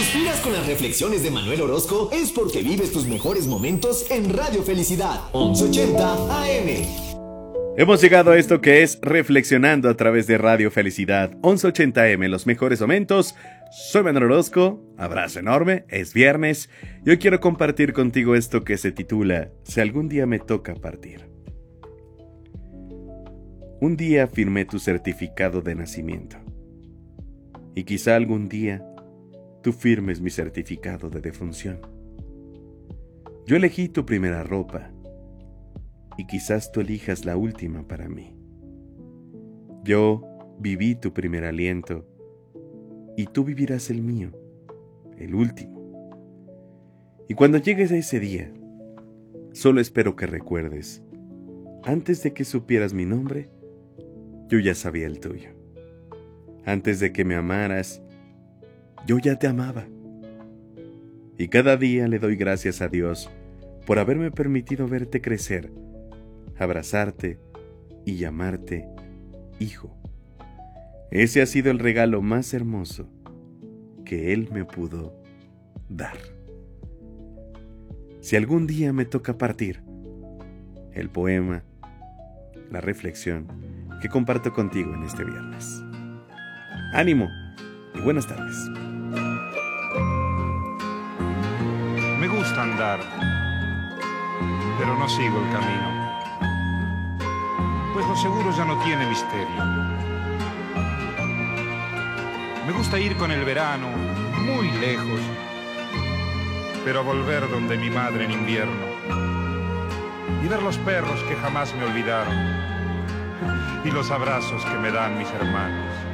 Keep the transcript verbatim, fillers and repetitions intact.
suspiras con las reflexiones de Manuel Orozco es porque vives tus mejores momentos en Radio Felicidad once ochenta A M. Hemos llegado a esto que es Reflexionando a través de Radio Felicidad once ochenta A M, los mejores momentos. Soy Manuel Orozco, abrazo enorme, es viernes y hoy quiero compartir contigo esto que se titula Si algún día me toca partir. Un día firmé tu certificado de nacimiento y quizá algún día tú firmes mi certificado de defunción. Yo elegí tu primera ropa y quizás tú elijas la última para mí. Yo viví tu primer aliento y tú vivirás el mío, el último. Y cuando llegues a ese día, solo espero que recuerdes, antes de que supieras mi nombre, yo ya sabía el tuyo. Antes de que me amaras, yo ya te amaba. Y cada día le doy gracias a Dios por haberme permitido verte crecer, abrazarte y llamarte hijo. Ese ha sido el regalo más hermoso que Él me pudo dar. Si algún día me toca partir, el poema, la reflexión que comparto contigo en este viernes. Ánimo y buenas tardes. Me gusta andar, pero no sigo el camino, pues lo seguro ya no tiene misterio. Me gusta ir con el verano muy lejos, pero volver donde mi madre en invierno y ver los perros que jamás me olvidaron y los abrazos que me dan mis hermanos.